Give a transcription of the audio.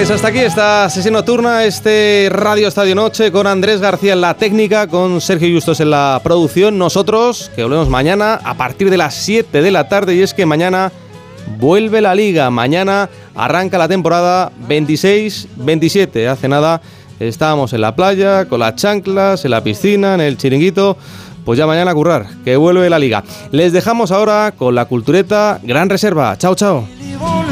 Pues hasta aquí esta sesión nocturna, este Radio Estadio Noche, con Andrés García en la técnica, con Sergio Justos en la producción. Nosotros, que volvemos mañana a partir de las 7 de la tarde, y es que mañana vuelve la Liga. Mañana arranca la temporada 26-27. Hace nada estábamos en la playa, con las chanclas, en la piscina, en el chiringuito. Pues ya mañana a currar, que vuelve la Liga. Les dejamos ahora con la cultureta Gran Reserva. Chao, chao.